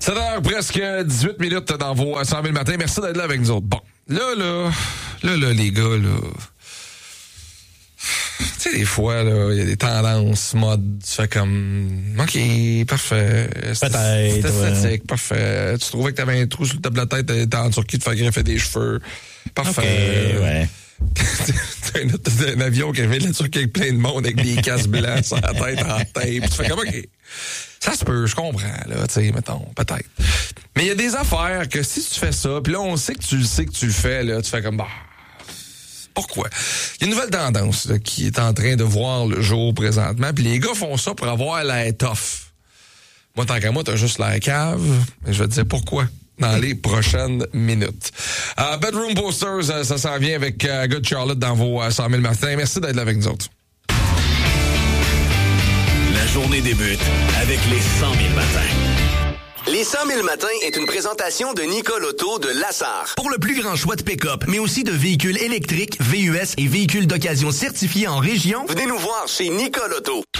7h, presque 18 minutes dans vos 100 000 matins. Merci d'être là avec nous autres. Bon, là, les gars, là... Tu sais, des fois, là, il y a des tendances, mode, tu fais comme... OK, parfait. Peut-être, esthétique, parfait. Tu trouvais que t'avais un trou sur le top de la tête, t'étais en Turquie, te faire greffer des cheveux. Parfait. OK, ouais. T'as un avion qui vient de la Turquie avec plein de monde, avec des casques blancs sur la tête en tape. Tu fais comme, OK, ça se peut, je comprends, là, tu sais, mettons, peut-être. Mais il y a des affaires que si tu fais ça, puis là, on sait que tu le fais, là, tu fais comme, bah... Pourquoi? Il y a une nouvelle tendance là, qui est en train de voir le jour présentement. Puis les gars font ça pour avoir l'air tough. Moi, tant qu'à moi, t'as juste l'air cave. Mais je vais te dire pourquoi dans les prochaines minutes. Bedroom Posters, ça s'en vient avec Good Charlotte dans vos 100 000 matins. Merci d'être là avec nous autres. La journée débute avec les 100 000 matins. Les 100 000 matins est une présentation de Nicole Auto de Lassar. Pour le plus grand choix de pick-up, mais aussi de véhicules électriques, VUS et véhicules d'occasion certifiés en région, venez nous voir chez Nicole Auto.